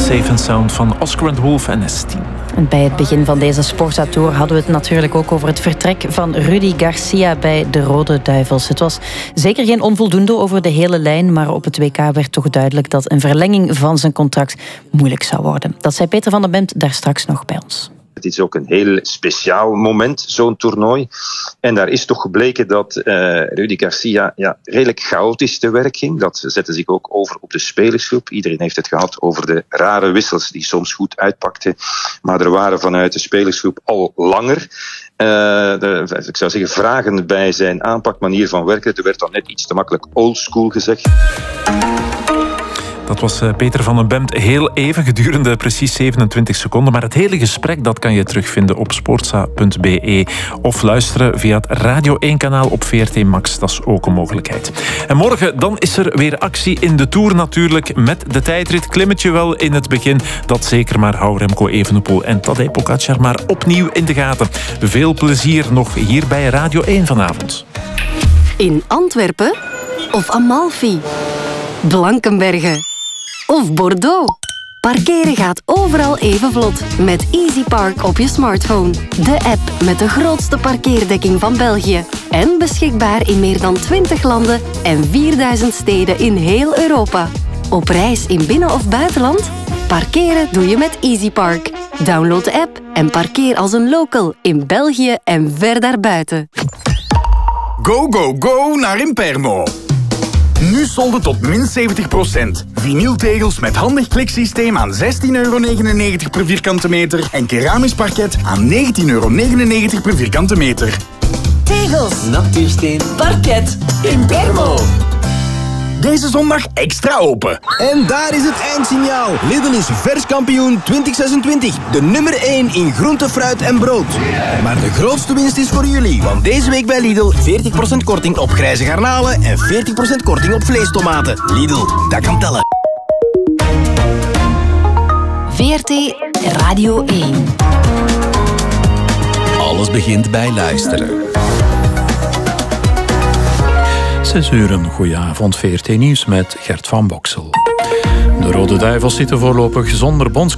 Safe and Sound van Oscar & Wolf en S10. En bij het begin van deze Sporza-tour hadden we het natuurlijk ook over het vertrek van Rudy Garcia bij de Rode Duivels. Het was zeker geen onvoldoende over de hele lijn, maar op het WK werd toch duidelijk dat een verlenging van zijn contract moeilijk zou worden. Dat zei Peter van den Bemt daar straks nog bij ons. Het is ook een heel speciaal moment, zo'n toernooi. En daar is toch gebleken dat Rudy Garcia redelijk chaotisch te werk ging. Dat zette zich ook over op de spelersgroep. Iedereen heeft het gehad over de rare wissels die soms goed uitpakten. Maar er waren vanuit de spelersgroep al langer ik zou zeggen vragen bij zijn aanpakmanier van werken. Er werd dan net iets te makkelijk oldschool gezegd. Dat was Peter van den Bemt heel even, gedurende precies 27 seconden. Maar het hele gesprek dat kan je terugvinden op sportza.be of luisteren via het Radio 1-kanaal op VRT Max. Dat is ook een mogelijkheid. En morgen dan is er weer actie in de Tour natuurlijk met de tijdrit. Klimmetje wel in het begin, dat zeker, maar hou Remco Evenepoel en Tadej Pogačar maar opnieuw in de gaten. Veel plezier nog hier bij Radio 1 vanavond. In Antwerpen of Amalfi, Blankenberge of Bordeaux. Parkeren gaat overal even vlot met EasyPark op je smartphone. De app met de grootste parkeerdekking van België. En beschikbaar in meer dan 20 landen en 4000 steden in heel Europa. Op reis in binnen- of buitenland? Parkeren doe je met EasyPark. Download de app en parkeer als een local in België en ver daarbuiten. Go, go, go naar Impermo. Nu solden tot min 70%. Vinyltegels met handig kliksysteem aan €16,99 per vierkante meter en keramisch parket aan €19,99 per vierkante meter. Tegels, natuursteen, parket, Impermo. Deze zondag extra open. En daar is het eindsignaal. Lidl is verskampioen 2026. De nummer 1 in groente, fruit en brood. Maar de grootste winst is voor jullie. Want deze week bij Lidl 40% korting op grijze garnalen en 40% korting op vleestomaten. Lidl, dat kan tellen. VRT Radio 1. Alles begint bij luisteren. 6 uur, een goeie avond. VRT Nieuws met Gert van Boksel. De Rode Duivels zitten voorlopig zonder bondscoach.